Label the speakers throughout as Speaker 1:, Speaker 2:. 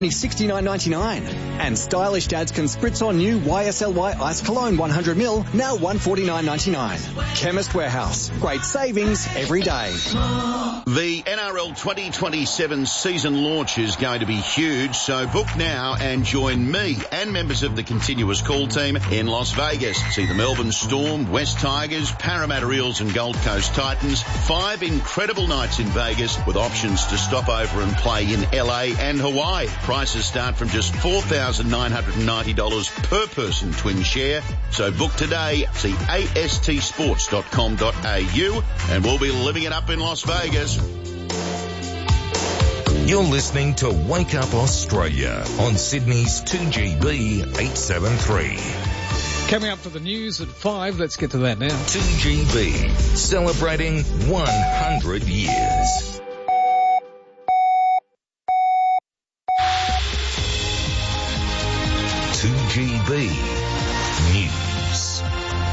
Speaker 1: $69.99. And stylish dads can spritz on new YSLY Ice Cologne 100ml, now $149.99. Chemist Warehouse. Great savings every day.
Speaker 2: The NRL 2027 season launch is going to be huge, so book now and join me and members of the Continuous Call team in Las Vegas. See the Melbourne Storm, West Tigers, Parramatta Eels and Gold Coast Titans. 5 incredible nights in Vegas with options to stop over and play in LA and Hawaii. Prices start from just $4,990 per person twin share. So book today. See astsports.com.au and we'll be living it up in Las Vegas.
Speaker 3: You're listening to Wake Up Australia on Sydney's 2GB 873.
Speaker 4: Coming up for the news at 5, let's get to that now.
Speaker 3: 2GB, celebrating 100 years. News.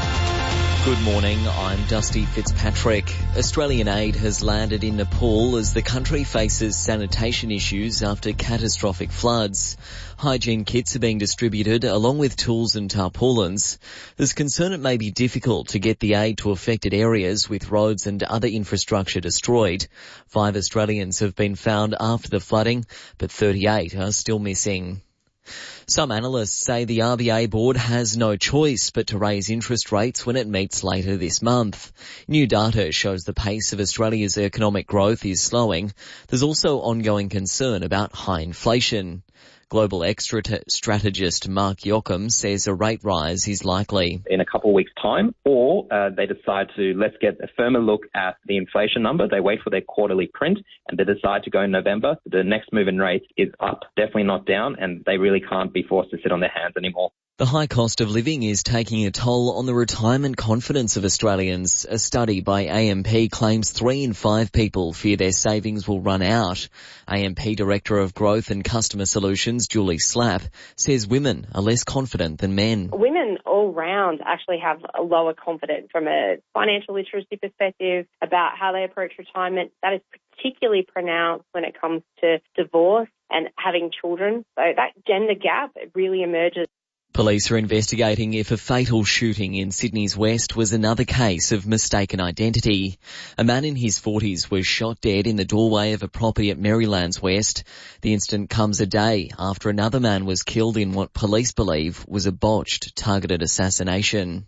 Speaker 5: Good morning, I'm Dusty Fitzpatrick. Australian aid has landed in Nepal as the country faces sanitation issues after catastrophic floods. Hygiene kits are being distributed along with tools and tarpaulins. There's concern it may be difficult to get the aid to affected areas with roads and other infrastructure destroyed. 5 Australians have been found after the flooding, but 38 are still missing. Some analysts say the RBA board has no choice but to raise interest rates when it meets later this month. New data shows the pace of Australia's economic growth is slowing. There's also ongoing concern about high inflation. Global strategist Mark Yockham says a rate rise is likely.
Speaker 6: In a couple of weeks' time, or they decide to let's get a firmer look at the inflation number. They wait for their quarterly print and they decide to go in November. The next move in rates is up, definitely not down, and they really can't be forced to sit on their hands anymore.
Speaker 5: The high cost of living is taking a toll on the retirement confidence of Australians. A study by AMP claims 3 in 5 people fear their savings will run out. AMP Director of Growth and Customer Solutions, Julie Slapp, says women are less confident than men.
Speaker 7: Women all round actually have a lower confidence from a financial literacy perspective about how they approach retirement. That is particularly pronounced when it comes to divorce and having children. So that gender gap, it really emerges.
Speaker 5: Police are investigating if a fatal shooting in Sydney's West was another case of mistaken identity. A man in his 40s was shot dead in the doorway of a property at Maryland's West. The incident comes a day after another man was killed in what police believe was a botched targeted assassination.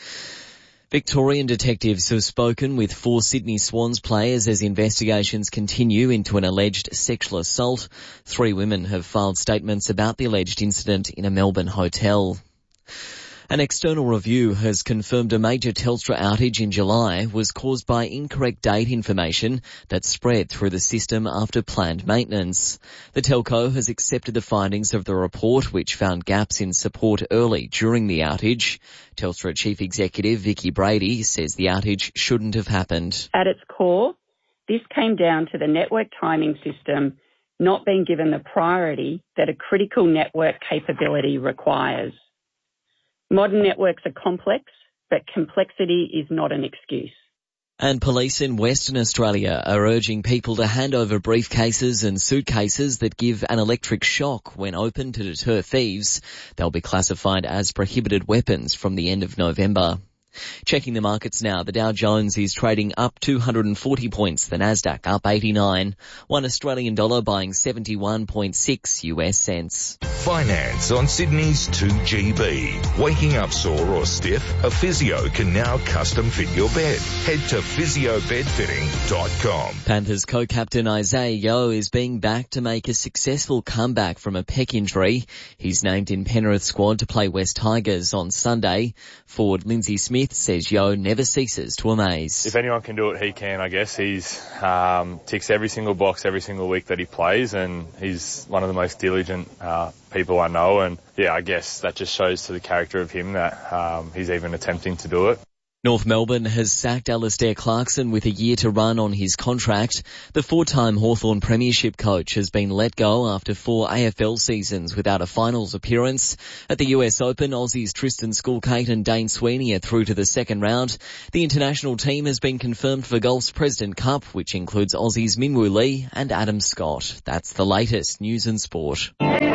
Speaker 5: Victorian detectives have spoken with 4 Sydney Swans players as investigations continue into an alleged sexual assault. 3 women have filed statements about the alleged incident in a Melbourne hotel. An external review has confirmed a major Telstra outage in July was caused by incorrect date information that spread through the system after planned maintenance. The telco has accepted the findings of the report, which found gaps in support early during the outage. Telstra Chief Executive Vicky Brady says the outage shouldn't have happened.
Speaker 8: At its core, this came down to the network timing system not being given the priority that a critical network capability requires. Modern networks are complex, but complexity is not an excuse.
Speaker 5: And police in Western Australia are urging people to hand over briefcases and suitcases that give an electric shock when opened to deter thieves. They'll be classified as prohibited weapons from the end of November. Checking the markets now, the Dow Jones is trading up 240 points, the Nasdaq up 89, 1 Australian dollar buying 71.6 US cents.
Speaker 3: Finance on Sydney's 2GB. Waking up sore or stiff? A physio can now custom fit your bed. Head to physiobedfitting.com.
Speaker 5: Panthers co-captain Isaiah Yeo is being backed to make a successful comeback from a pec injury. He's named in Penrith squad to play West Tigers on Sunday. Forward Lindsay Smith says Yeo never ceases to amaze.
Speaker 9: If anyone can do it, he can, I guess. He's ticks every single box every single week that he plays, and he's one of the most diligent people I know. And yeah, I guess that just shows to the character of him that he's even attempting to do it.
Speaker 5: North Melbourne has sacked Alistair Clarkson with a year to run on his contract. The four-time Hawthorn Premiership coach has been let go after 4 AFL seasons without a finals appearance. At the US Open, Aussies Tristan Skulkate and Dane Sweeney are through to the second round. The international team has been confirmed for golf's President Cup, which includes Aussies Minwoo Lee and Adam Scott. That's the latest news and sport.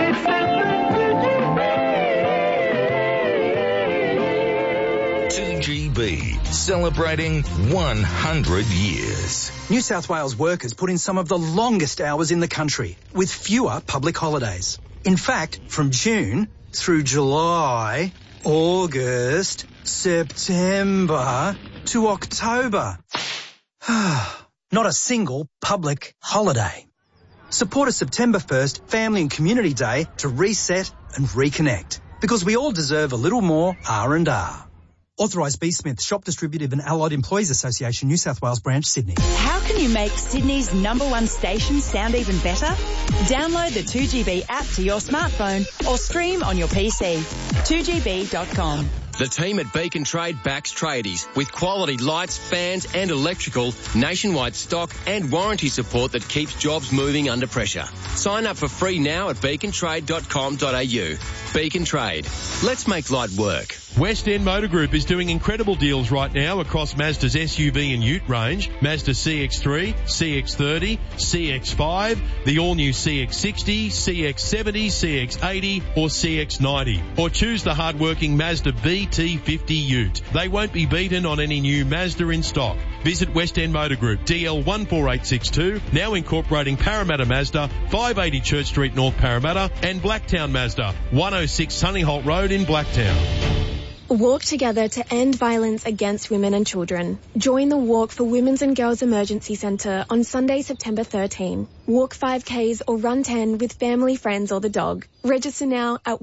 Speaker 3: GB, celebrating 100 years.
Speaker 10: New South Wales workers put in some of the longest hours in the country, with fewer public holidays. In fact, from June through July, August, September to October. Not a single public holiday. Support a September 1st Family and Community Day to reset and reconnect, because we all deserve a little more R&R. Authorised B. Smith, Shop Distributive and Allied Employees Association, New South Wales Branch, Sydney.
Speaker 11: How can you make Sydney's #1 station sound even better? Download the 2GB app to your smartphone or stream on your PC. 2GB.com.
Speaker 12: The team at Beacon Trade backs tradies with quality lights, fans and electrical, nationwide stock and warranty support that keeps jobs moving under pressure. Sign up for free now at beacontrade.com.au. Beacon Trade. Let's make light work.
Speaker 13: West End Motor Group is doing incredible deals right now across Mazda's SUV and Ute range, Mazda CX-3, CX-30, CX-5, the all-new CX-60, CX-70, CX-80 or CX-90. Or choose the hard-working Mazda BT50 Ute. They won't be beaten on any new Mazda in stock. Visit West End Motor Group, DL 14862, now incorporating Parramatta Mazda, 580 Church Street, North Parramatta, and Blacktown Mazda, 106 Sunnyholt Road in Blacktown.
Speaker 14: Walk together to end violence against women and children. Join the Walk for Women's and Girls Emergency Centre on Sunday, September 13. Walk 5Ks or run 10 with family, friends or the dog. Register now at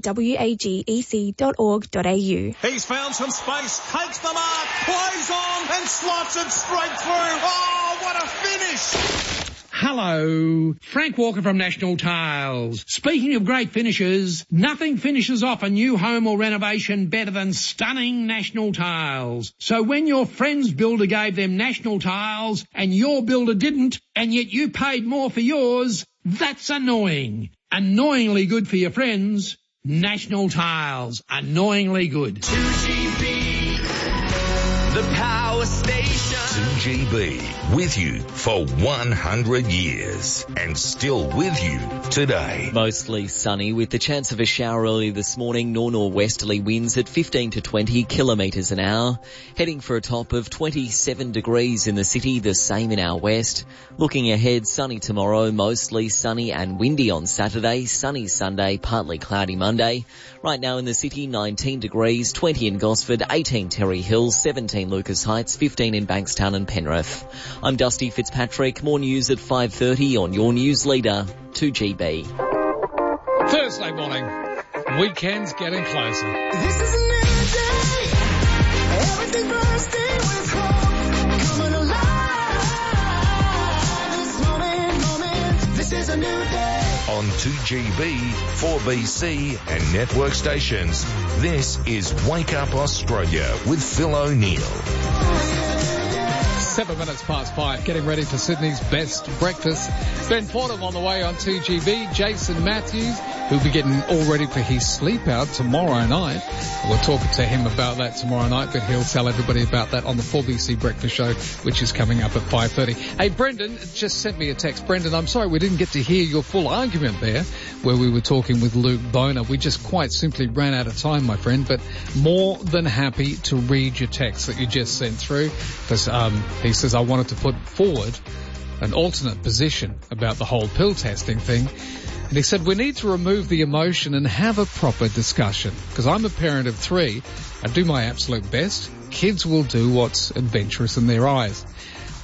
Speaker 14: walkforwagec.org.au.
Speaker 15: He's found some space, takes the mark, plays on and slots it straight through. Oh, what a finish!
Speaker 16: Hello, Frank Walker from National Tiles. Speaking of great finishes, nothing finishes off a new home or renovation better than stunning National Tiles. So when your friend's builder gave them National Tiles and your builder didn't, and yet you paid more for yours, that's annoying. Annoyingly good for your friends. National Tiles. Annoyingly good.
Speaker 3: 2GB, the power station. 2GB, with you for 100 years and still with you today.
Speaker 5: Mostly sunny with the chance of a shower early this morning. North-northwesterly winds at 15 to 20 kilometres an hour. Heading for a top of 27 degrees in the city, the same in our west. Looking ahead, sunny tomorrow, mostly sunny and windy on Saturday, sunny Sunday, partly cloudy Monday. Right now in the city, 19 degrees, 20 in Gosford, 18 Terry Hills, 17 Lucas Heights, 15 in Bankstown and Penrith. I'm Dusty Fitzpatrick. More news at 5:30 on your news leader, 2GB.
Speaker 4: Thursday morning. Weekend's getting closer.
Speaker 15: This is a new day. Everything bursting with hope. Coming alive. This moment. This is a new day.
Speaker 3: On 2GB, 4BC and network stations, this is Wake Up Australia with Phil O'Neill.
Speaker 4: 7 minutes past 5, getting ready for Sydney's best breakfast. Ben Fordham on the way on 2GB. Jason Matthews, who'll be getting all ready for his sleep out tomorrow night. We'll talk to him about that tomorrow night, but he'll tell everybody about that on the 4BC Breakfast Show, which is coming up at 5:30. Hey, Brendan just sent me a text. Brendan, I'm sorry we didn't get to hear your full argument there, where we were talking with Luke Boner. We just quite simply ran out of time, my friend, but more than happy to read your text that you just sent through. Because, he says, I wanted to put forward an alternate position about the whole pill testing thing. And he said, we need to remove the emotion and have a proper discussion. Because I'm a parent of 3. I do my absolute best. Kids will do what's adventurous in their eyes.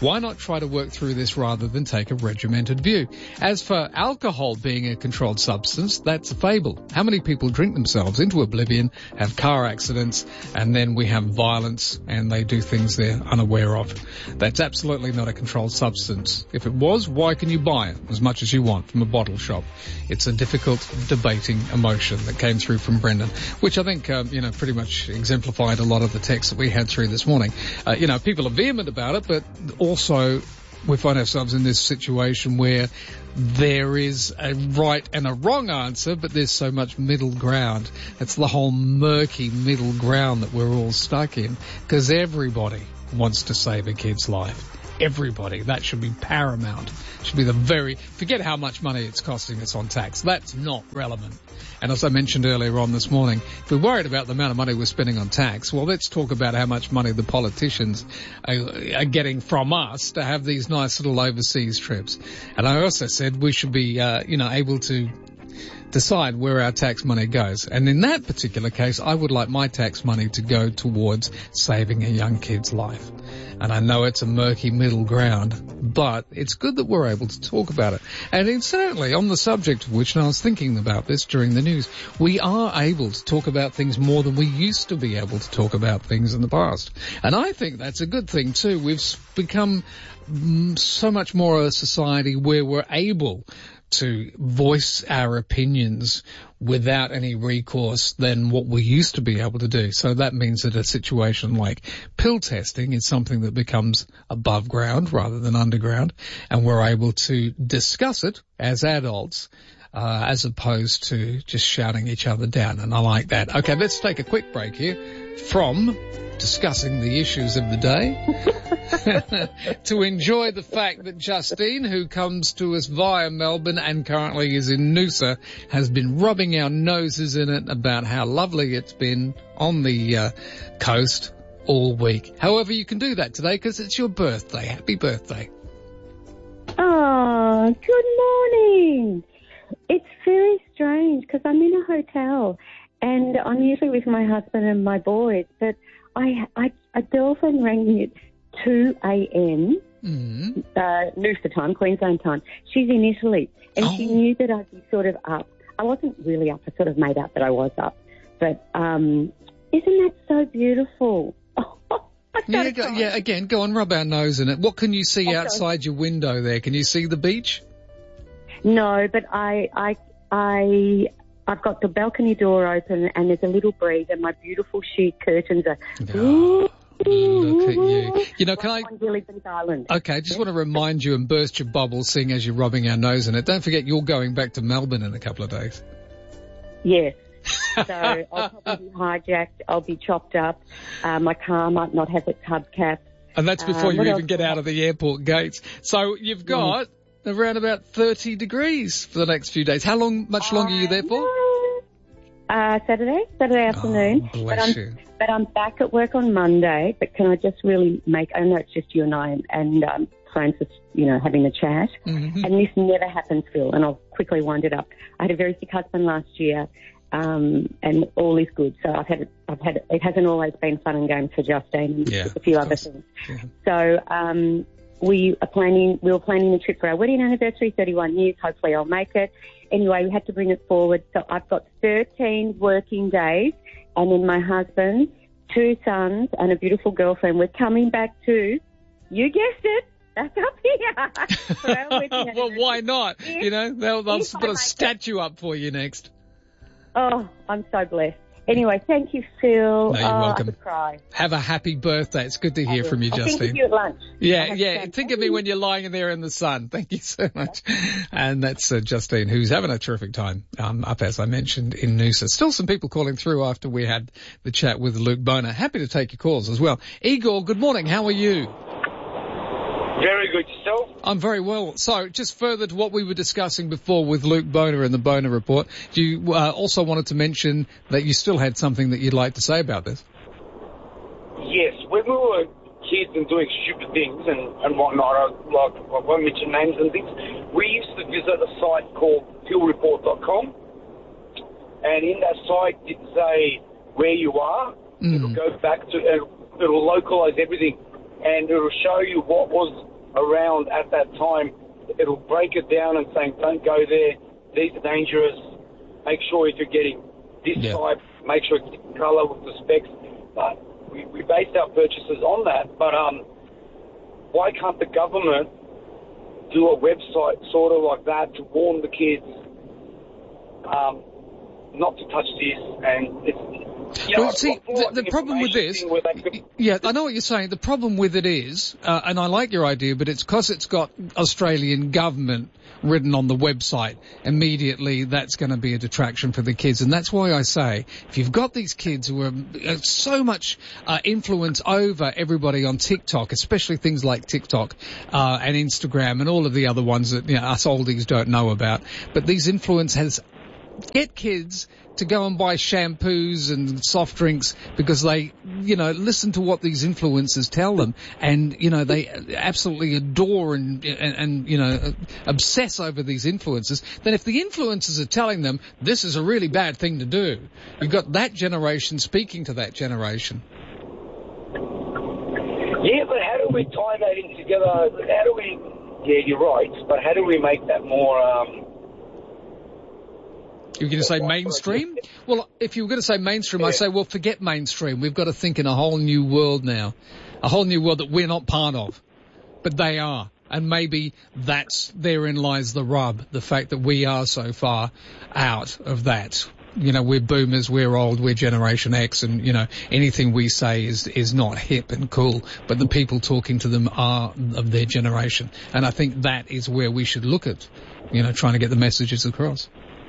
Speaker 4: Why not try to work through this rather than take a regimented view? As for alcohol being a controlled substance, that's a fable. How many people drink themselves into oblivion, have car accidents, and then we have violence and they do things they're unaware of? That's absolutely not a controlled substance. If it was, why can you buy it as much as you want from a bottle shop? It's a difficult debating emotion that came through from Brendan, which I think, pretty much exemplified a lot of the text that we had through this morning. People are vehement about it, but also we find ourselves in this situation where there is a right and a wrong answer, but there's so much middle ground. It's the whole murky middle ground that we're all stuck in, because everybody wants to save a kid's life. Everybody. That should be paramount. Should be forget how much money it's costing us on tax. That's not relevant. And as I mentioned earlier on this morning, if we're worried about the amount of money we're spending on tax, well, let's talk about how much money the politicians are getting from us to have these nice little overseas trips. And I also said we should be, able to decide where our tax money goes. And in that particular case, I would like my tax money to go towards saving a young kid's life. And I know it's a murky middle ground, but it's good that we're able to talk about it. And incidentally, on the subject of which, and I was thinking about this during the news, we are able to talk about things more than we used to be able to talk about things in the past. And I think that's a good thing too. We've become so much more a society where we're able to voice our opinions without any recourse than what we used to be able to do. So that means that a situation like pill testing is something that becomes above ground rather than underground, and we're able to discuss it as adults as opposed to just shouting each other down, and I like that. Okay, let's take a quick break here from discussing the issues of the day to enjoy the fact that Justine, who comes to us via Melbourne and currently is in Noosa, has been rubbing our noses in it about how lovely it's been on the coast all week. However, you can do that today because it's your birthday. Happy birthday.
Speaker 17: Oh, good morning. It's very strange because I'm in a hotel and I'm usually with my husband and my boys, but a girlfriend rang me at 2 a.m. Noosa time, Queensland time. She's in Italy, and she knew that I'd be sort of up. I wasn't really up. I sort of made up that I was up. But isn't that so beautiful?
Speaker 4: Again, go on, rub our nose in it. What can you see outside your window there? Can you see the beach?
Speaker 17: No, but I've got the balcony door open and there's a little breeze and my beautiful sheet curtains are...
Speaker 4: Look at you. You know, can I...
Speaker 17: on Gilligan's Island.
Speaker 4: Okay, I just want to remind you and burst your bubble seeing as you're rubbing our nose in it. Don't forget you're going back to Melbourne in a couple of days.
Speaker 17: Yes. So I'll probably be hijacked. I'll be chopped up. My car might not have its hubcap.
Speaker 4: And that's before you even get out of the airport gates. So you've got... around about 30 degrees for the next few days. How much longer are you there for?
Speaker 17: Saturday afternoon.
Speaker 4: Oh, bless you.
Speaker 17: But I'm back at work on Monday. But can I just really I know it's just you and I and Francis, having a chat. Mm-hmm. And this never happens, Phil, and I'll quickly wind it up. I had a very sick husband last year, and all is good. So it hasn't always been fun and games for Justine and a few other things. Yeah. So, we were planning a trip for our wedding anniversary, 31 years. Hopefully I'll make it. Anyway, we had to bring it forward. So I've got 13 working days, and then my husband, 2 sons, and a beautiful girlfriend. We're coming back to, you guessed it, that's up here. For our wedding
Speaker 4: well, why not? They'll put a statue up for you next.
Speaker 17: Oh, I'm so blessed. Anyway, thank you, Phil.
Speaker 4: No, you're welcome.
Speaker 17: I could cry.
Speaker 4: Have a happy birthday. It's good to hear from you, Justine.
Speaker 17: I'll think of you at lunch.
Speaker 4: Yeah. Think of me when you're lying there in the sun. Thank you so much. And that's Justine, who's having a terrific time up, as I mentioned, in Noosa. Still some people calling through after we had the chat with Luke Boner. Happy to take your calls as well. Igor, good morning. How are you?
Speaker 18: Very good. Yourself?
Speaker 4: I'm very well. So, just further to what we were discussing before with Luke Boner and the Boner Report, you also wanted to mention that you still had something that you'd like to say about this.
Speaker 18: Yes. When we were kids and doing stupid things and whatnot, I won't mention names and things, we used to visit a site called philreport.com, and in that site it say where you are. It'll go back to, it'll localise everything, and it'll show you what was around at that time. It'll break it down and saying, don't go there, these are dangerous, make sure if you're getting this type, make sure it's colour with the specs. But we based our purchases on that. But why can't the government do a website sort of like that to warn the kids not to touch this? And it's, you know,
Speaker 4: see, the problem with this, I know what you're saying. The problem with it is, and I like your idea, but it's because it's got Australian government written on the website. Immediately, that's going to be a detraction for the kids, and that's why I say, if you've got these kids who are so much influence over everybody on TikTok, especially things like TikTok and Instagram and all of the other ones that us oldies don't know about, but these influencers get kids to go and buy shampoos and soft drinks because they, listen to what these influencers tell them, and, they absolutely adore and obsess over these influencers. Then if the influencers are telling them this is a really bad thing to do, you've got that generation speaking to that generation.
Speaker 18: Yeah, but how do we tie that in together? How do we... Yeah, you're right, but how do we make that more...
Speaker 4: You're going to say mainstream? Well, if you were going to say mainstream, I say, well, forget mainstream. We've got to think in a whole new world now. A whole new world that we're not part of. But they are. And maybe therein lies the rub. The fact that we are so far out of that. We're boomers, we're old, we're Generation X, and, anything we say is not hip and cool. But the people talking to them are of their generation. And I think that is where we should look at, trying to get the messages across.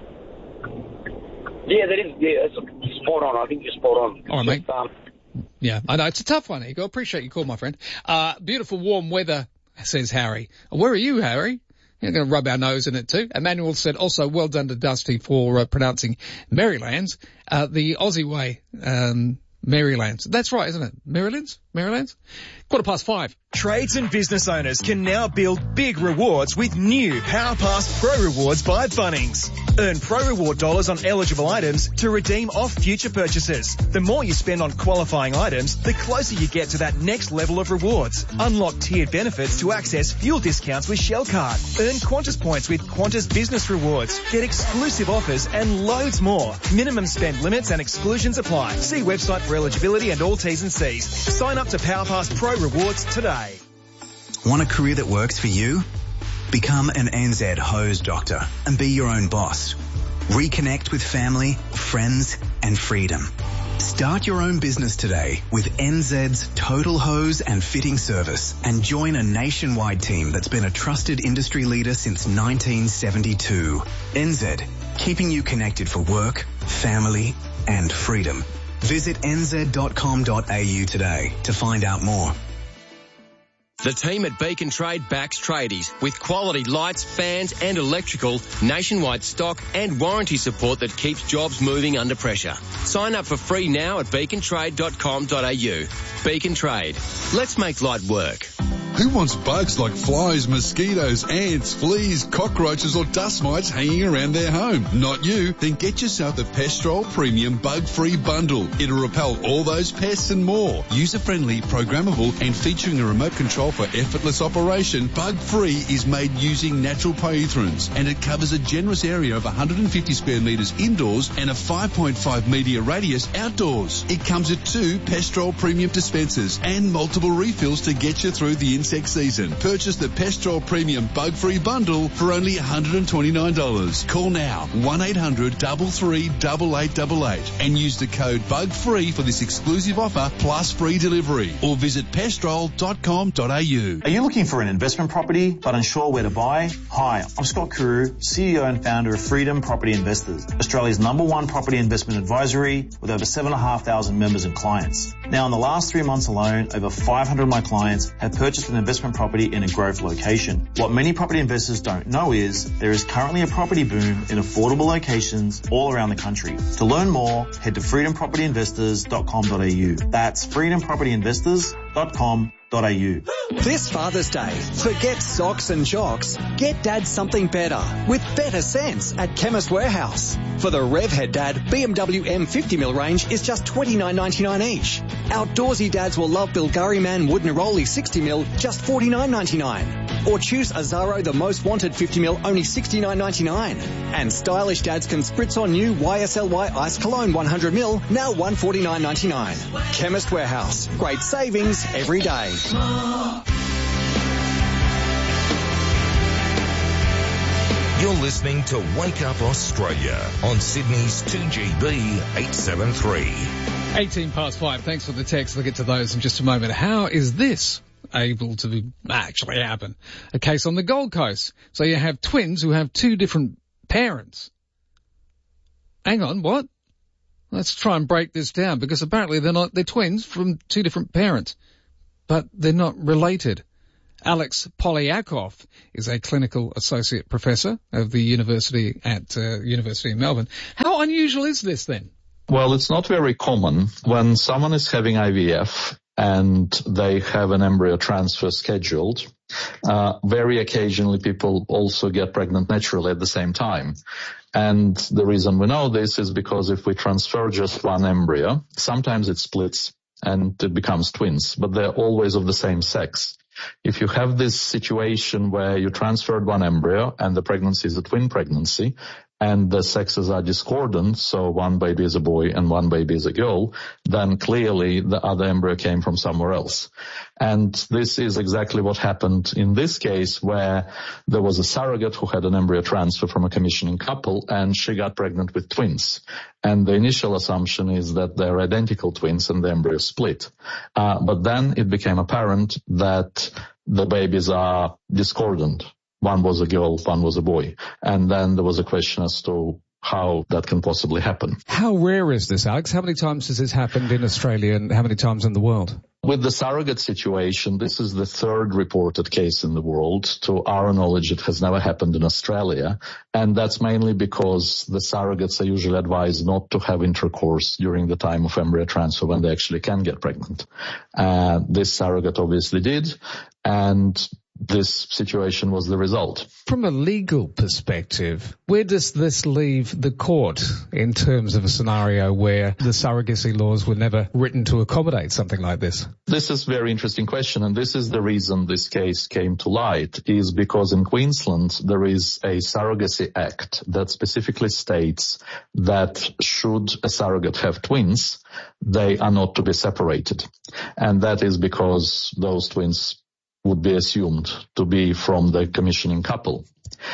Speaker 18: Yeah, that is. Yeah, that's spot on. I think you're spot on.
Speaker 4: All right, mate. Yeah, I know. It's a tough one, Ego. Appreciate your call, my friend. Beautiful warm weather, says Harry. Where are you, Harry? You're going to rub our nose in it too. Emmanuel said also, well done to Dusty for pronouncing Marylands the Aussie way. Marylands. That's right, isn't it? Marylands? 5:15.
Speaker 19: Trades and business owners can now build big rewards with new PowerPass Pro Rewards by Bunnings. Earn Pro Reward dollars on eligible items to redeem off future purchases. The more you spend on qualifying items, the closer you get to that next level of rewards. Unlock tiered benefits to access fuel discounts with Shell Card. Earn Qantas points with Qantas Business Rewards. Get exclusive offers and loads more. Minimum spend limits and exclusions apply. See website for eligibility and all T's and C's. Sign up to PowerPass Pro Rewards today.
Speaker 20: Want a career that works for you? Become an NZ hose doctor and be your own boss. Reconnect with family, friends, and freedom. Start your own business today with NZ's total hose and fitting service and join a nationwide team that's been a trusted industry leader since 1972. NZ, keeping you connected for work, family, and freedom. Visit nz.com.au today to find out more.
Speaker 12: The team at Beacon Trade backs tradies with quality lights, fans and electrical, nationwide stock and warranty support that keeps jobs moving under pressure. Sign up for free now at beacontrade.com.au. Beacon Trade. Let's make light work.
Speaker 21: Who wants bugs like flies, mosquitoes, ants, fleas, cockroaches or dust mites hanging around their home? Not you. Then get yourself the Pestrol Premium Bug-Free Bundle. It'll repel all those pests and more. User-friendly, programmable and featuring a remote control for effortless operation, Bug-Free is made using natural pyrethrones and it covers a generous area of 150 square metres indoors and a 5.5 metre radius outdoors. It comes with 2 Pestrol Premium dispensers and multiple refills to get you through the insect season. Purchase the Pestrol Premium Bug-Free Bundle for only $129. Call now 1-800-338888 and use the code BUGFREE for this exclusive offer plus free delivery or visit pestrol.com.au. Are
Speaker 22: you looking for an investment property but unsure where to buy? Hi, I'm Scott Carew, CEO and founder of Freedom Property Investors, Australia's #1 property investment advisory with over 7,500 members and clients. Now, in the last 3 months alone, over 500 of my clients have purchased an investment property in a growth location. What many property investors don't know is there is currently a property boom in affordable locations all around the country. To learn more, head to freedompropertyinvestors.com.au. That's freedompropertyinvestors.com.au. freedomproperty.com.au.
Speaker 1: This Father's Day, forget socks and jocks. Get Dad something better with better sense at Chemist Warehouse. For the Revhead Dad, BMW M50mm range is just $29.99 each. Outdoorsy dads will love Bulgari Man Wood Neroli 60mm, just $49.99. Or choose Azaro the Most Wanted 50mm, only $69.99. And stylish dads can spritz on new YSLY Ice Cologne 100ml, now $149.99. Chemist Warehouse. Great savings every day.
Speaker 3: You're listening to Wake Up Australia on Sydney's 2GB 873.
Speaker 4: 18 past 5. Thanks for the text. We'll get to those in just a moment. How is this able to actually happen? A case on the Gold Coast. So you have twins who have two different parents. Hang on, what? Let's try and break this down, because apparently they're twins from two different parents, but they're not related. Alex Polyakov is a clinical associate professor of the University of Melbourne. How unusual is this then?
Speaker 2: Well, it's not very common. When someone is having IVF and they have an embryo transfer scheduled, very occasionally people also get pregnant naturally at the same time. And the reason we know this is because if we transfer just one embryo, sometimes it splits and it becomes twins, but they're always of the same sex. If you have this situation where you transferred one embryo and the pregnancy is a twin pregnancy and the sexes are discordant, so one baby is a boy and one baby is a girl, then clearly the other embryo came from somewhere else. And this is exactly what happened in this case, where there was a surrogate who had an embryo transfer from a commissioning couple and she got pregnant with twins. And the initial assumption is that they're identical twins and the embryo split. But then it became apparent that the babies are discordant. One was a girl, one was a boy. And then there was a question as to how that can possibly happen.
Speaker 4: How rare is this, Alex? How many times has this happened in Australia and how many times in the world?
Speaker 2: With the surrogate situation, this is the third reported case in the world. To our knowledge, it has never happened in Australia. And that's mainly because the surrogates are usually advised not to have intercourse during the time of embryo transfer when they actually can get pregnant. This surrogate obviously did, and this situation was the result.
Speaker 4: From a legal perspective, where does this leave the court in terms of a scenario where the surrogacy laws were never written to accommodate something like this?
Speaker 2: This is a very interesting question, and this is the reason this case came to light, is because in Queensland there is a Surrogacy Act that specifically states that should a surrogate have twins, they are not to be separated. And that is because those twins would be assumed to be from the commissioning couple.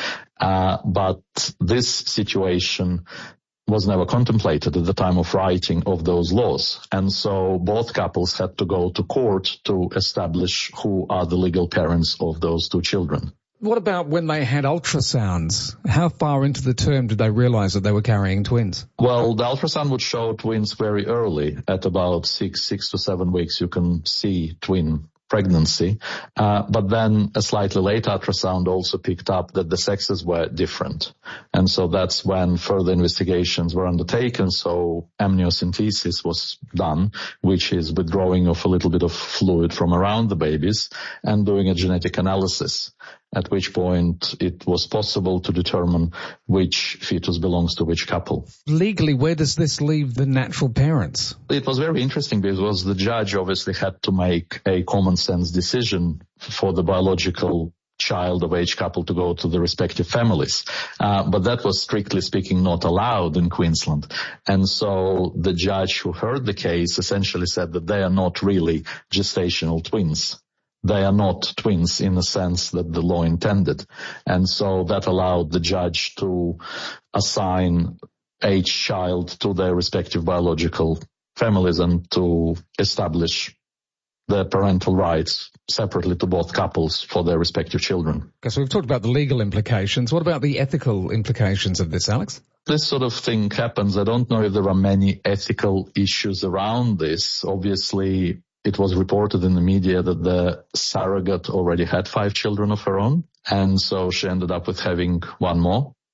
Speaker 2: But this situation was never contemplated at the time of writing of those laws. And so both couples had to go to court to establish who are the legal parents of those two children.
Speaker 4: What about when they had ultrasounds? How far into the term did they realize that they were carrying twins?
Speaker 2: Well, the ultrasound would show twins very early. At about 6 to 7 weeks, you can see twin pregnancy, but then a slightly late ultrasound also picked up that the sexes were different. And so that's when further investigations were undertaken. So amniocentesis was done, which is withdrawing of a little bit of fluid from around the babies and doing a genetic analysis, at which point it was possible to determine which fetus belongs to which couple.
Speaker 4: Legally, where does this leave the natural parents?
Speaker 2: It was very interesting because the judge obviously had to make a common sense decision for the biological child of each couple to go to the respective families. But that was strictly speaking not allowed in Queensland. And so the judge who heard the case essentially said that they are not really gestational twins. They are not twins in the sense that the law intended. And so that allowed the judge to assign each child to their respective biological families and to establish the parental rights separately to both couples for their respective children.
Speaker 4: Okay, so we've talked about the legal implications. What about the ethical implications of this, Alex?
Speaker 2: This sort of thing happens. I don't know if there are many ethical issues around this. Obviously, it was reported in the media that the surrogate already had 5 children of her own, and so she ended up with having one more.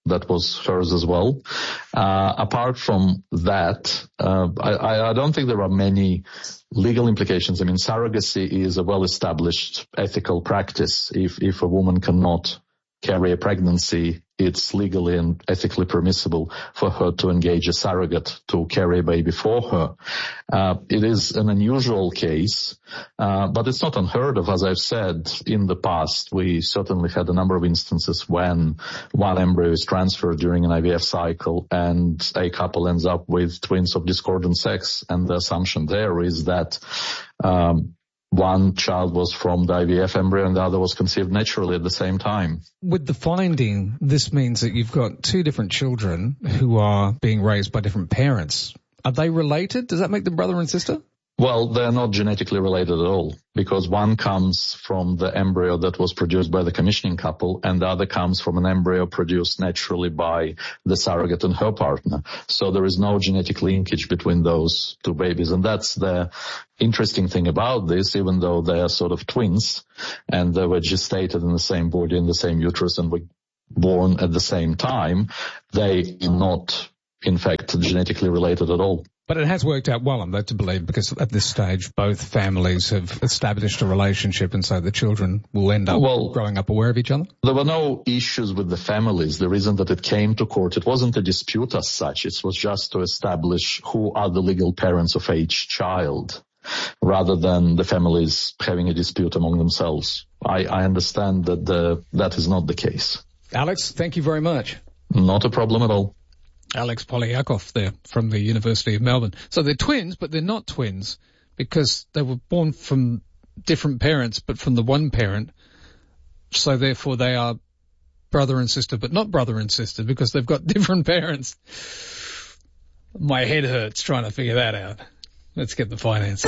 Speaker 2: that was hers as well. Apart from that, I don't think there are many legal implications. I mean, surrogacy is a well-established ethical practice. If a woman cannot carry a pregnancy, it's legally and ethically permissible for her to engage a surrogate to carry a baby for her. It is an unusual case, but it's not unheard of. As I've said in the past, we certainly had a number of instances when one embryo is transferred during an IVF cycle and a couple ends up with twins of discordant sex, and the assumption there is that one child was from the IVF embryo and the other was conceived naturally at the same time.
Speaker 4: With the finding, this means that you've got two different children who are being raised by different parents. Are they related? Does that make them brother and sister?
Speaker 2: Well, they're not genetically related at all, because one comes from the embryo that was produced by the commissioning couple and the other comes from an embryo produced naturally by the surrogate and her partner. So there is no genetic linkage between those two babies. And that's the interesting thing about this, even though they are sort of twins and they were gestated in the same body, in the same uterus, and were born at the same time, they are not, in fact, genetically related at all.
Speaker 4: But it has worked out well, I'm led to believe, because at this stage both families have established a relationship, and so the children will end up growing up aware of each other?
Speaker 2: There were no issues with the families. The reason that it came to court, it wasn't a dispute as such. It was just to establish who are the legal parents of each child, rather than the families having a dispute among themselves. I understand that that is not the case.
Speaker 4: Alex, thank you very much.
Speaker 2: Not a problem at all.
Speaker 4: Alex Polyakov there from the University of Melbourne. So they're twins, but they're not twins because they were born from different parents, but from the one parent. So therefore they are brother and sister, but not brother and sister because they've got different parents. My head hurts trying to figure that out. Let's get the finance.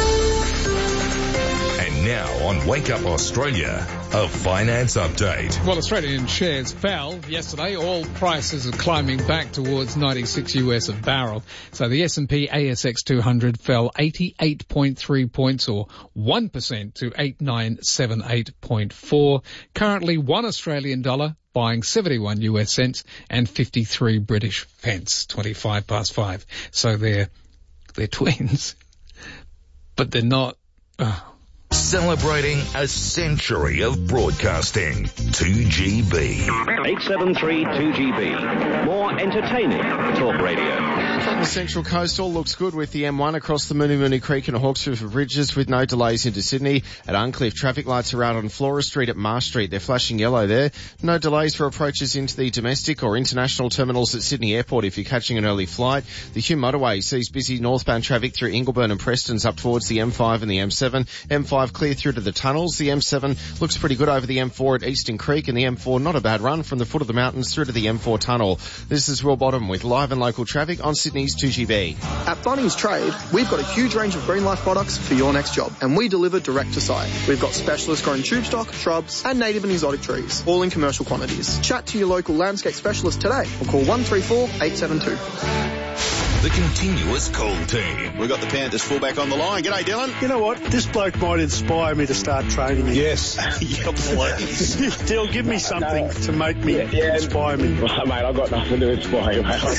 Speaker 3: And now on Wake Up Australia, a finance update.
Speaker 4: Well, Australian shares fell yesterday. Oil prices are climbing back towards 96 US a barrel. So the S&P ASX 200 fell 88.3 points or 1% to 8978.4. Currently 1 Australian dollar buying 71 US cents and 53 British pence, 5:25. So they're twins, but they're not.
Speaker 3: Celebrating a century of broadcasting. 2GB.
Speaker 6: 873 2GB. More entertaining talk radio.
Speaker 7: From the Central Coast, all looks good with the M1 across the Moonee Creek and Hawkes River bridges with no delays into Sydney. At Uncliffe, traffic lights are out on Flora Street at Marsh Street. They're flashing yellow there. No delays for approaches into the domestic or international terminals at Sydney Airport if you're catching an early flight. The Hume Motorway sees busy northbound traffic through Ingleburn and Preston's up towards the M5 and the M7. M5 clear through to the tunnels. The M7 looks pretty good over the M4 at Eastern Creek, and the M4 not a bad run from the foot of the mountains through to the M4 tunnel. This is Will Bottom with live and local traffic on Sydney's 2GB.
Speaker 23: At Bunnings Trade, we've got a huge range of Green Life products for your next job, and we deliver direct to site. We've got specialist grown tube stock, shrubs, and native and exotic trees, all in commercial quantities. Chat to your local landscape specialist today or call 134 872.
Speaker 3: The continuous call team.
Speaker 24: We've got the Panthers fullback on the line. G'day, Dylan.
Speaker 25: You know what? This bloke might inspire me to start training him.
Speaker 24: Yes. Yeah, please.
Speaker 25: Dill, give me something to make me inspire me.
Speaker 26: Well, mate, I've got nothing to inspire you, mate.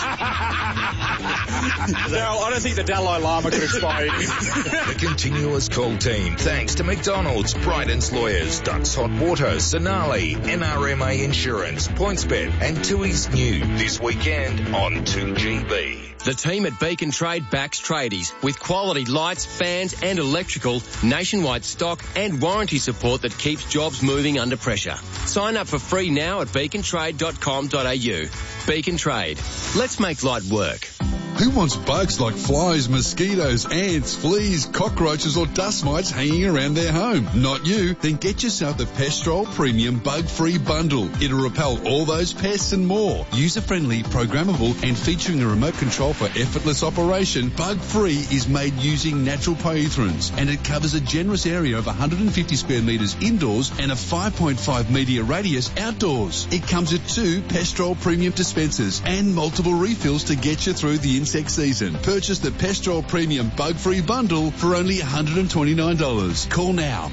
Speaker 25: Daryl, I don't think the Dalai Lama could inspire you.
Speaker 3: The continuous call team. Thanks to McDonald's, Bryden's Lawyers, Ducks Hot Water, Sonali, NRMA Insurance, PointsBet, and Tui's New this weekend on 2GB.
Speaker 12: The team at Beacon Trade backs tradies with quality lights, fans and electrical, nationwide stock and warranty support that keeps jobs moving under pressure. Sign up for free now at beacontrade.com.au. Beacon Trade. Let's make light work.
Speaker 21: Who wants bugs like flies, mosquitoes, ants, fleas, cockroaches or dust mites hanging around their home? Not you? Then get yourself the Pestrol Premium Bug-Free Bundle. It'll repel all those pests and more. User-friendly, programmable and featuring a remote control for effortless operation, Bug-Free is made using natural pyrethrins and it covers a generous area of 150 square metres indoors and a 5.5 metre radius outdoors. It comes with 2 Pestrol Premium dispensers and multiple refills to get you through the inside sex season. Purchase the Pestrol Premium Bug-Free Bundle for only $129. Call now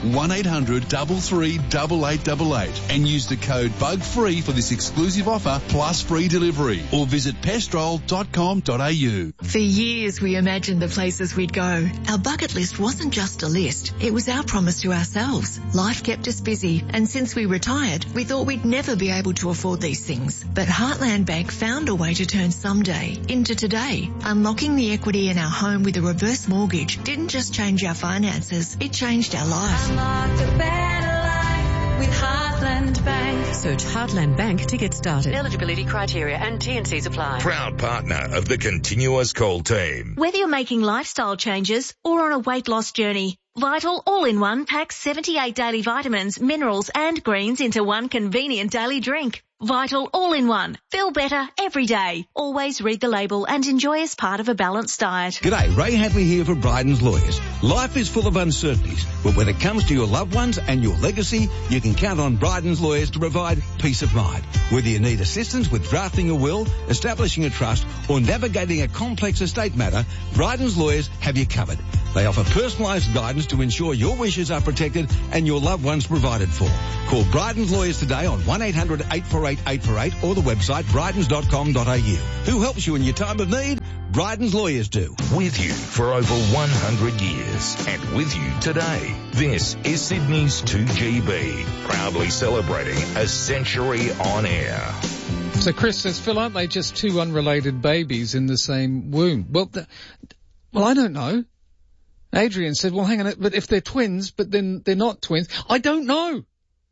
Speaker 21: 1-800-338888 and use the code BUGFREE for this exclusive offer plus free delivery, or visit pestrol.com.au.
Speaker 8: For years we imagined the places we'd go. Our bucket list wasn't just a list, it was our promise to ourselves. Life kept us busy, and since we retired, we thought we'd never be able to afford these things. But Heartland Bank found a way to turn someday into today. Unlocking the equity in our home with a reverse mortgage didn't just change our finances, it changed our life.
Speaker 9: Unlock a better life with Heartland Bank.
Speaker 10: Search Heartland Bank to get started. Eligibility criteria and T&Cs apply.
Speaker 3: Proud partner of the Continuous Call team.
Speaker 11: Whether you're making lifestyle changes or on a weight loss journey, Vital All-in-One packs 78 daily vitamins, minerals and greens into one convenient daily drink. Vital All-in-One. Feel better every day. Always read the label and enjoy as part of a balanced diet.
Speaker 13: G'day, Ray Hadley here for Bryden's Lawyers. Life is full of uncertainties, but when it comes to your loved ones and your legacy, you can count on Bryden's Lawyers to provide peace of mind. Whether you need assistance with drafting a will, establishing a trust, or navigating a complex estate matter, Bryden's Lawyers have you covered. They offer personalised guidance to ensure your wishes are protected and your loved ones provided for. Call Bryden's Lawyers today on 1-800-848-848 or the website brydens.com.au. Who helps you in your time of need? Bryden's Lawyers do.
Speaker 3: With you for over 100 years and with you today. This is Sydney's 2GB, proudly celebrating a century on air.
Speaker 4: So Chris says, Phil, aren't they just two unrelated babies in the same womb? Well, I don't know. Adrian said, well, hang on, but if they're twins, but then they're not twins, I don't know.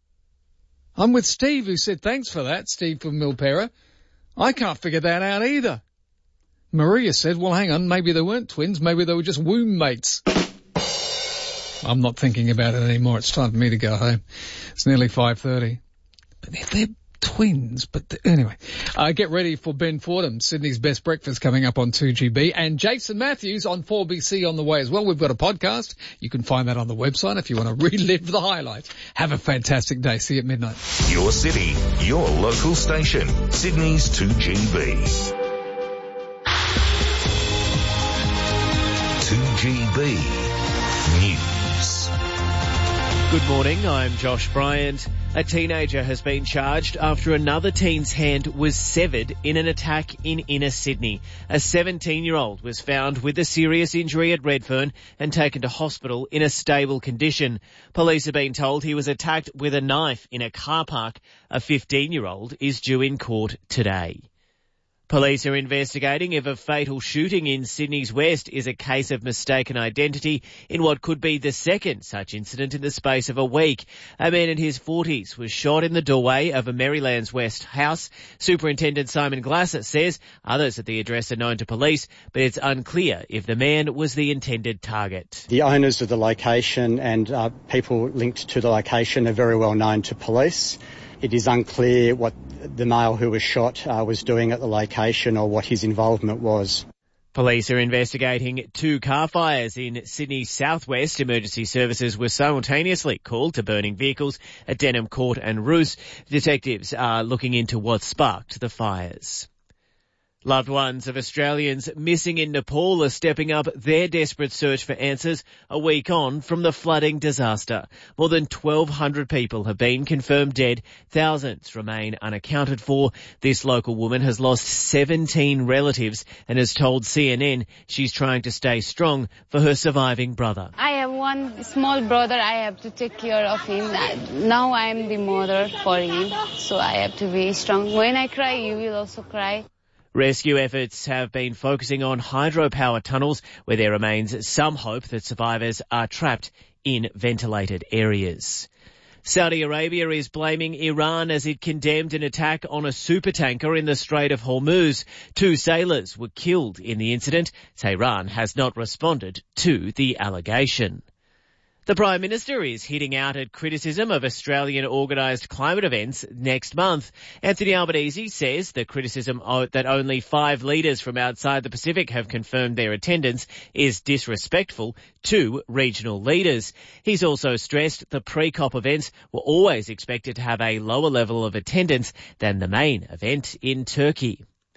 Speaker 4: I'm with Steve, who said, thanks for that, Steve from Milpera. I can't figure that out either. Maria said, well, hang on, maybe they weren't twins, maybe they were just womb mates. I'm not thinking about it anymore. It's time for me to go home. It's nearly 5:30. But if they're twins, anyway. Get ready for Ben Fordham, Sydney's Best Breakfast, coming up on 2GB, and Jason Matthews on 4BC on the way as well. We've got a podcast. You can find that on the website if you want to relive the highlights. Have a fantastic day. See you at midnight.
Speaker 3: Your city, your local station, Sydney's 2GB. 2GB News.
Speaker 14: Good morning, I'm Josh Bryant. A teenager has been charged after another teen's hand was severed in an attack in inner Sydney. A 17-year-old was found with a serious injury at Redfern and taken to hospital in a stable condition. Police have been told he was attacked with a knife in a car park. A 15-year-old is due in court today. Police are investigating if a fatal shooting in Sydney's West is a case of mistaken identity in what could be the second such incident in the space of a week. A man in his 40s was shot in the doorway of a Marylands West house. Superintendent Simon Glasser says others at the address are known to police, but it's unclear if the man was the intended target.
Speaker 27: The owners of the location and people linked to the location are very well known to police. It is unclear what the male who was shot was doing at the location or what his involvement was.
Speaker 14: Police are investigating two car fires in Sydney's southwest. Emergency services were simultaneously called to burning vehicles at Denham Court and Roos. Detectives are looking into what sparked the fires. Loved ones of Australians missing in Nepal are stepping up their desperate search for answers a week on from the flooding disaster. More than 1,200 people have been confirmed dead. Thousands remain unaccounted for. This local woman has lost 17 relatives and has told CNN she's trying to stay strong for her surviving brother.
Speaker 28: I have one small brother. I have to take care of him. Now I am the mother for him, so I have to be strong. When I cry, you will also cry.
Speaker 14: Rescue efforts have been focusing on hydropower tunnels where there remains some hope that survivors are trapped in ventilated areas. Saudi Arabia is blaming Iran as it condemned an attack on a supertanker in the Strait of Hormuz. 2 sailors were killed in the incident. Tehran has not responded to the allegation. The Prime Minister is hitting out at criticism of Australian organised climate events next month. Anthony Albanese says the criticism that only 5 leaders from outside the Pacific have confirmed their attendance is disrespectful to regional leaders. He's also stressed the pre-COP events were always expected to have a lower level of attendance than the main event in Turkey.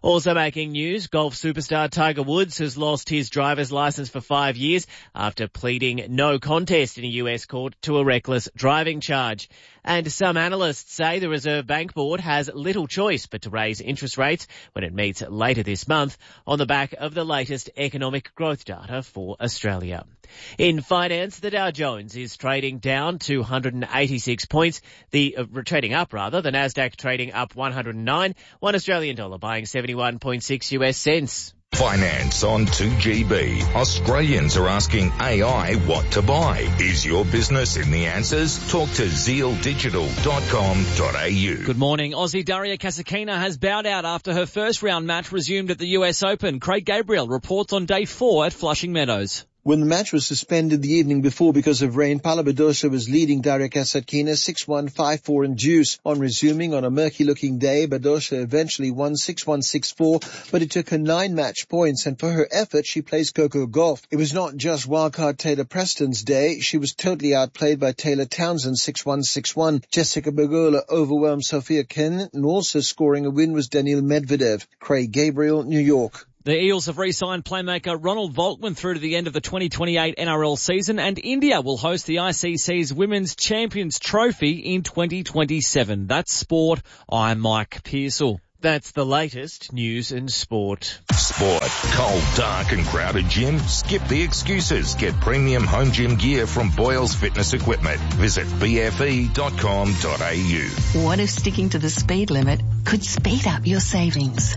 Speaker 14: Also making news, golf superstar Tiger Woods has lost his driver's license for 5 years after pleading no contest in a US court to a reckless driving charge. And some analysts say the Reserve Bank Board has little choice but to raise interest rates when it meets later this month on the back of the latest economic growth data for Australia. In finance, the Dow Jones is trading down 286 points. Trading up, the Nasdaq trading up 109. $1 Australian dollar buying 71.6 US cents.
Speaker 3: Finance on 2GB. Australians are asking AI what to buy. Is your business in the answers? Talk to zealdigital.com.au.
Speaker 5: Good morning. Aussie Daria Kasatkina has bowed out after her first round match resumed at the US Open. Craig Gabriel reports on day 4 at Flushing Meadows.
Speaker 15: When the match was suspended the evening before because of rain, Paula Badosa was leading Daria Kasatkina 6-1, 5-4 and deuce. On resuming on a murky-looking day, Badosa eventually won 6-1, 6-4, but it took her 9 match points, and for her effort, she plays Coco Gauff. It was not just wildcard Taylor Preston's day. She was totally outplayed by Taylor Townsend 6-1, 6-1. Jessica Pegula overwhelmed Sophia Kenin, and also scoring a win was Daniil Medvedev. Craig Gabriel, New York.
Speaker 5: The Eels have re-signed playmaker Ronald Volkman through to the end of the 2028 NRL season, and India will host the ICC's Women's Champions Trophy in 2027. That's sport. I'm Mike Pearsall.
Speaker 14: That's the latest news and sport.
Speaker 3: Sport. Cold, dark and crowded gym? Skip the excuses. Get premium home gym gear from Boyle's Fitness Equipment. Visit bfe.com.au.
Speaker 16: What if sticking to the speed limit could speed up your savings?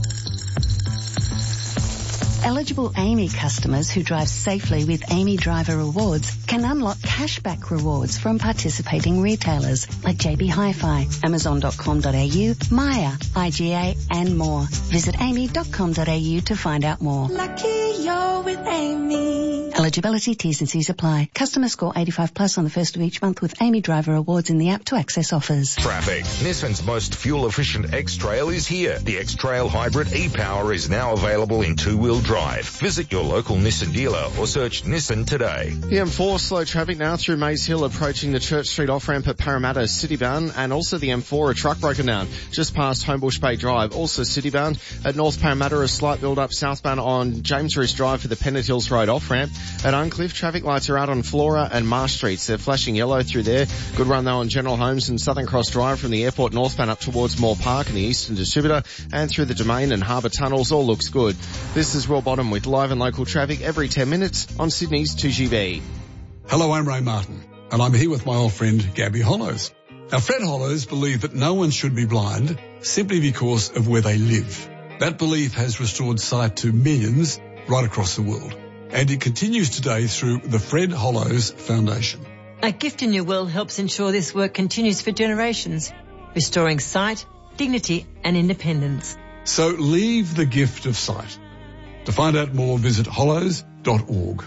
Speaker 16: Eligible AAMI customers who drive safely with AAMI Driver Rewards can unlock cashback rewards from participating retailers like JB Hi-Fi, Amazon.com.au, Maya, IGA and more. Visit AAMI.com.au to find out more.
Speaker 9: Lucky you're with AAMI.
Speaker 16: Eligibility, T's and C's apply. Customer score 85 plus on the first of each month with AAMI Driver Rewards in the app to access offers.
Speaker 3: Traffic. Nissan's most fuel-efficient X-Trail is here. The X-Trail Hybrid e-Power is now available in two-wheel drive. Visit your local Nissan dealer or search Nissan today.
Speaker 7: The M4 slow traffic now through Maze Hill approaching the Church Street off-ramp at Parramatta citybound, and also the M4 a truck broken down just past Homebush Bay Drive, also citybound. At North Parramatta a slight build-up southbound on James Rees Drive for the Pennant Hills Road off-ramp. At Uncliffe, traffic lights are out on Flora and Marsh Streets. They're flashing yellow through there. Good run though on General Homes and Southern Cross Drive from the airport northbound up towards Moore Park and the Eastern Distributor, and through the Domain and Harbour Tunnels. All looks good. This is Royal Bottom with live and local traffic every 10 minutes on Sydney's 2GB.
Speaker 21: Hello, I'm Ray Martin, and I'm here with my old friend Gabby Hollows. Now, Fred Hollows believed that no one should be blind simply because of where they live. That belief has restored sight to millions right across the world, and it continues today through the Fred Hollows Foundation.
Speaker 10: A gift in your will helps ensure this work continues for generations, restoring sight, dignity and independence.
Speaker 21: So leave the gift of sight. To find out more, visit hollows.org.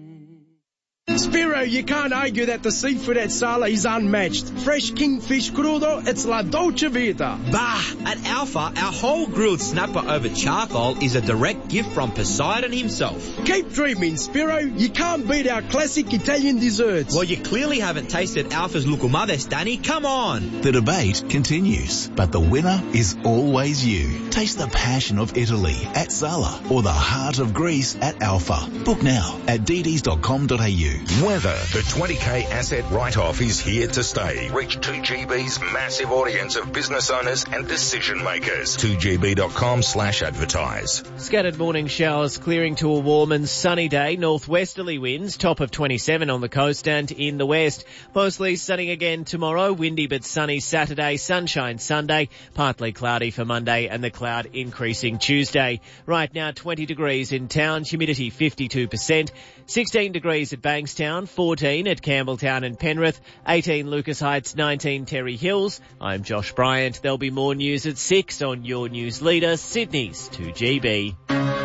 Speaker 25: Spiro, you can't argue that the seafood at Sala is unmatched. Fresh kingfish crudo, it's la dolce vita.
Speaker 17: Bah! At Alpha, our whole grilled snapper over charcoal is a direct gift from Poseidon himself.
Speaker 25: Keep dreaming, Spiro. You can't beat our classic Italian desserts.
Speaker 17: Well, you clearly haven't tasted Alpha's lucumades, Danny. Come on!
Speaker 18: The debate continues, but the winner is always you. Taste the passion of Italy at Sala or the heart of Greece at Alpha. Book now at dd's.com.au.
Speaker 3: Weather. The 20K asset write-off is here to stay. Reach 2GB's massive audience of business owners and decision makers. 2gb.com/advertise.
Speaker 14: Scattered morning showers clearing to a warm and sunny day. Northwesterly winds, top of 27 on the coast and in the west. Mostly sunny again tomorrow. Windy but sunny Saturday. Sunshine Sunday. Partly cloudy for Monday and the cloud increasing Tuesday. Right now 20 degrees in town. Humidity 52%. 16 degrees at Bankstown, 14 at Campbelltown and Penrith, 18 Lucas Heights, 19 Terry Hills. I'm Josh Bryant. There'll be more news at 6 on your news leader, Sydney's 2GB.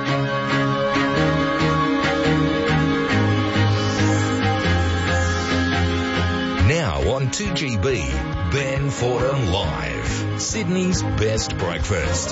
Speaker 3: Now on 2GB, Ben Fordham Live, Sydney's best breakfast.